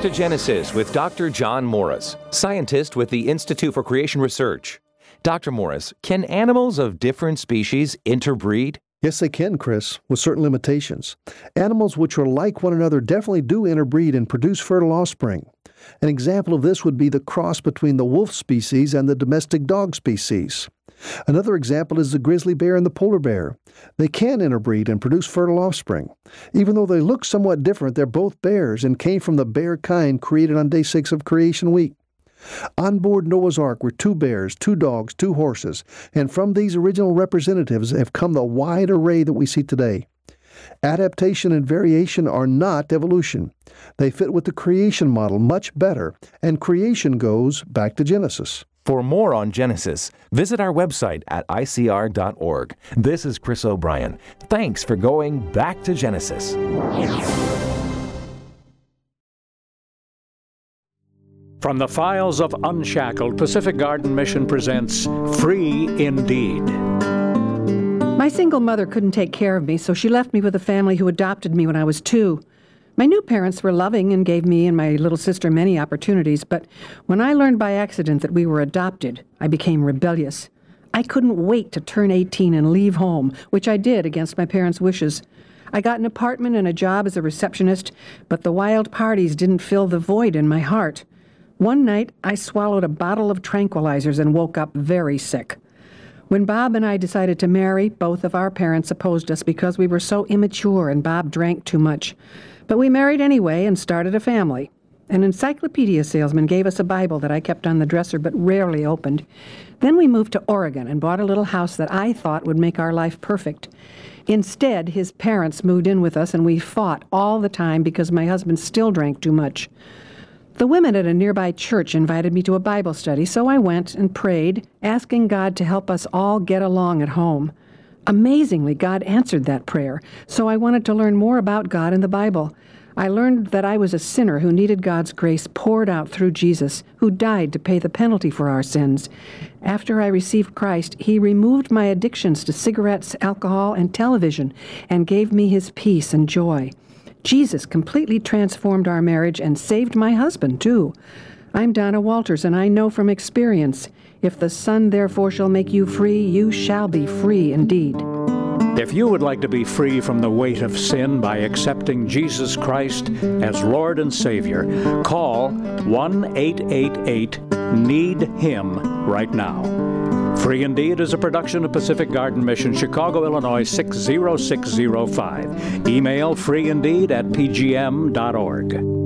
to Genesis with Dr. John Morris, scientist with the Institute for Creation Research. Dr. Morris, can animals of different species interbreed? Yes, they can, Chris, with certain limitations. Animals which are like one another definitely do interbreed and produce fertile offspring. An example of this would be the cross between the wolf species and the domestic dog species. Another example is the grizzly bear and the polar bear. They can interbreed and produce fertile offspring. Even though they look somewhat different, they're both bears and came from the bear kind created on day 6 of Creation Week. On board Noah's Ark were 2 bears, 2 dogs, 2 horses, and from these original representatives have come the wide array that we see today. Adaptation and variation are not evolution. They fit with the creation model much better, and creation goes back to Genesis. For more on Genesis, visit our website at icr.org. This is Chris O'Brien. Thanks for going back to Genesis. From the files of Unshackled, Pacific Garden Mission presents Free Indeed. My single mother couldn't take care of me, so she left me with a family who adopted me when I was 2. My new parents were loving and gave me and my little sister many opportunities, but when I learned by accident that we were adopted, I became rebellious. I couldn't wait to turn 18 and leave home, which I did against my parents' wishes. I got an apartment and a job as a receptionist, but the wild parties didn't fill the void in my heart. One night, I swallowed a bottle of tranquilizers and woke up very sick. When Bob and I decided to marry, both of our parents opposed us because we were so immature and Bob drank too much. But we married anyway and started a family. An encyclopedia salesman gave us a Bible that I kept on the dresser but rarely opened. Then we moved to Oregon and bought a little house that I thought would make our life perfect. Instead, his parents moved in with us and we fought all the time because my husband still drank too much. The women at a nearby church invited me to a Bible study, so I went and prayed, asking God to help us all get along at home. Amazingly, God answered that prayer, so I wanted to learn more about God and the Bible. I learned that I was a sinner who needed God's grace poured out through Jesus, who died to pay the penalty for our sins. After I received Christ, He removed my addictions to cigarettes, alcohol, and television, and gave me His peace and joy. Jesus completely transformed our marriage and saved my husband, too. I'm Donna Walters, and I know from experience, if the Son therefore shall make you free, you shall be free indeed. If you would like to be free from the weight of sin by accepting Jesus Christ as Lord and Savior, call 1-888-NEED-HIM right now. Free Indeed is a production of Pacific Garden Mission, Chicago, Illinois 60605. Email freeindeed@pgm.org.